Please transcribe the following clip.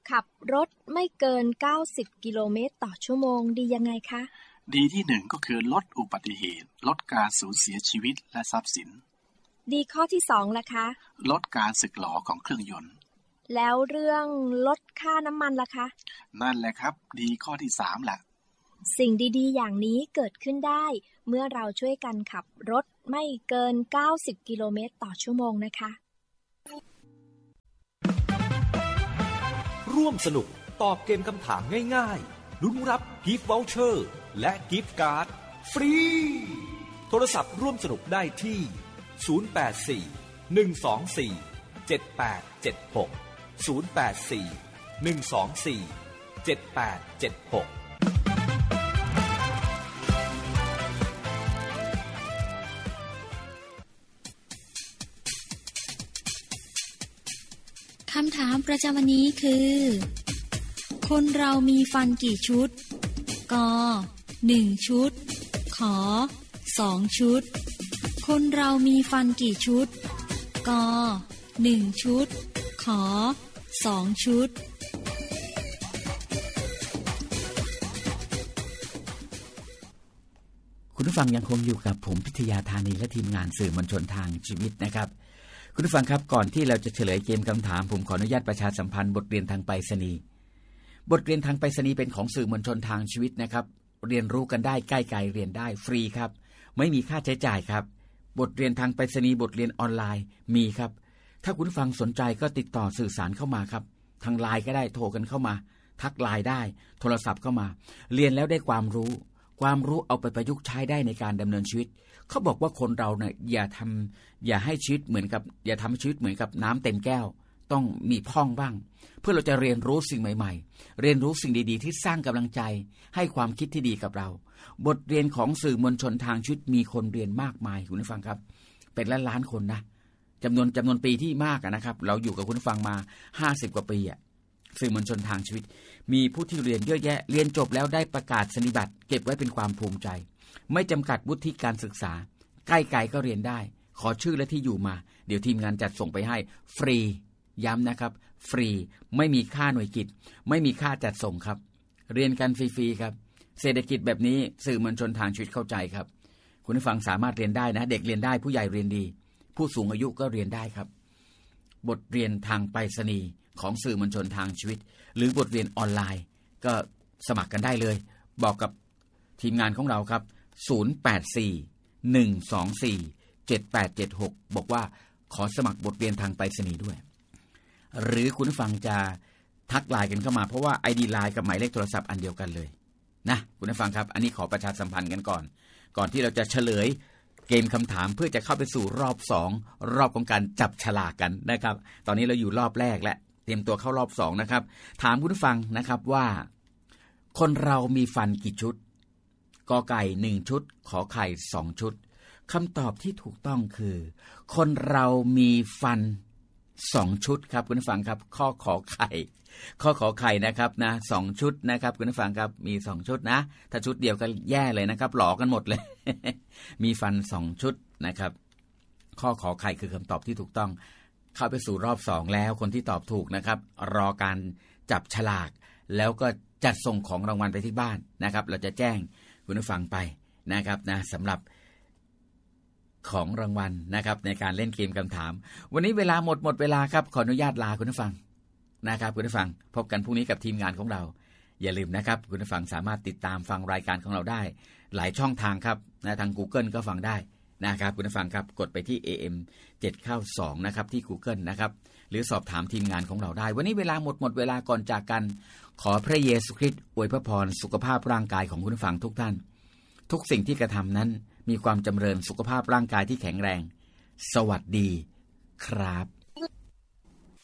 ขับรถไม่เกิน90กิโลเมตรต่อชั่วโมงดียังไงคะดีที่หนึ่งก็คือลดอุบัติเหตุลดการสูญเสียชีวิตและทรัพย์สินดีข้อที่2ล่ะคะลดการสึกหรอของเครื่องยนต์แล้วเรื่องลดค่าน้ำมันล่ะคะนั่นแหละครับดีข้อที่3ล่ะสิ่งดีๆอย่างนี้เกิดขึ้นได้เมื่อเราช่วยกันขับรถไม่เกิน90กิโลเมตรต่อชั่วโมงนะคะร่วมสนุกตอบเกมคำถามง่ายๆลุ้นรับกิฟต์วอลเชอร์และกิฟต์การ์ดฟรีโทรศัพท์ร่วมสนุกได้ที่084-124-7876 084-124-7876 คำถามประจำวันนี้คือคนเรามีฟันกี่ชุดก1ชุดข2ชุดคนเรามีฟันกี่ชุดก1ชุดข2ชุดคุณผู้ฟังยังคงอยู่กับผมพิทยาธานีและทีมงานสื่อมวลชนทางชีวิตนะครับคุณผู้ฟังครับก่อนที่เราจะเฉลยเกมคำถามผมขออนุญาตประชาสัมพันธ์บทเรียนทางไปรษณีย์บทเรียนทางไปรษณีย์เป็นของสื่อมวลชนทางชีวิตนะครับเรียนรู้กันได้ใกล้ไกลเรียนได้ฟรีครับไม่มีค่าใช้จ่ายครับบทเรียนทางไปรษณีย์บทเรียนออนไลน์มีครับถ้าคุณผู้ฟังสนใจก็ติดต่อสื่อสารเข้ามาครับทางไลน์ก็ได้โทรกันเข้ามาทักไลน์ได้โทรศัพท์เข้ามาเรียนแล้วได้ความรู้เอาไปประยุกต์ใช้ได้ในการดำเนินชีวิตเขาบอกว่าคนเราเนี่ยอย่าทำชีวิตเหมือนกับน้ำเต็มแก้วต้องมีพร่องบ้างเพื่อเราจะเรียนรู้สิ่งใหม่ๆเรียนรู้สิ่งดีๆที่สร้างกำลังใจให้ความคิดที่ดีกับเราบทเรียนของสื่อมวลชนทางชีวิตมีคนเรียนมากมายคุณผู้ฟังครับเป็นล้านๆคนนะจำนวนปีที่มากนะครับเราอยู่กับคุณผู้ฟังมา50กว่าปีสื่อมวลชนทางชีวิตมีผู้ที่เรียนเยอะแยะเรียนจบแล้วได้ประกาศนียบัตรเก็บไว้เป็นความภูมิใจไม่จำกัดวุฒิการศึกษาใกล้ๆก็เรียนได้ขอชื่อและที่อยู่มาเดี๋ยวทีมงานจัดส่งไปให้ฟรีย้ำนะครับฟรีไม่มีค่าหน่วยกิตไม่มีค่าจัดส่งครับเรียนกันฟรีๆครับเศรษฐกิจแบบนี้สื่อมวลชนทางชีวิตเข้าใจครับคุณผู้ฟังสามารถเรียนได้นะเด็กเรียนได้ผู้ใหญ่เรียนดีผู้สูงอายุก็เรียนได้ครับบทเรียนทางไปรษณีย์ของสื่อมวลชนทางชีวิตหรือบทเรียนออนไลน์ก็สมัครกันได้เลยบอกกับทีมงานของเราครับ084-124-7876บอกว่าขอสมัครบทเรียนทางไปรษณีย์ด้วยหรือคุณผู้ฟังจะทักไลน์กันเข้ามาเพราะว่า ID ไลน์กับหมายเลขโทรศัพท์อันเดียวกันเลยนะคุณผู้ฟังครับอันนี้ขอประชาสัมพันธ์กันก่อนที่เราจะเฉลยเกมคำถามเพื่อจะเข้าไปสู่รอบ2รอบของการจับฉลากกันนะครับตอนนี้เราอยู่รอบแรกและเตรียมตัวเข้ารอบ2นะครับถามคุณผู้ฟังนะครับว่าคนเรามีฟันกี่ชุดกอไก่1ชุดขอไข่2ชุดคำตอบที่ถูกต้องคือคนเรามีฟัน2ชุดครับคุณผู้ฟังครับข้อขอไข่นะครับนะ2ชุดนะครับคุณผู้ฟังครับมี2ชุดนะถ้าชุดเดียวก็แย่เลยนะครับหลอกกันหมดเลย มีฟัน2ชุดนะครับข้อขอไข่คือคำตอบที่ถูกต้องเข้าไปสู่รอบ2แล้วคนที่ตอบถูกนะครับรอการจับฉลากแล้วก็จัดส่งของรางวัลไปที่บ้านนะครับเราจะแจ้งคุณผู้ฟังไปนะครับนะสำหรับของรางวัลนะครับในการเล่นเกมคำถามวันนี้เวลาหมดเวลาครับขออนุญาตลาคุณผู้ฟังนะครับคุณผู้ฟังพบกันพรุ่งนี้กับทีมงานของเราอย่าลืมนะครับคุณผู้ฟังสามารถติดตามฟังรายการของเราได้หลายช่องทางครับนะทาง Google ก็ฟังได้นะครับคุณผู้ฟังครับกดไปที่ AM 792นะครับที่ Google นะครับหรือสอบถามทีมงานของเราได้วันนี้เวลาหมดเวลาก่อนจากกันขอพระเยซูคริสต์อวยพระพรสุขภาพร่างกายของคุณผู้ฟังทุกท่านทุกสิ่งที่กระทำนั้นมีความจำเริญสุขภาพร่างกายที่แข็งแรงสวัสดีครับ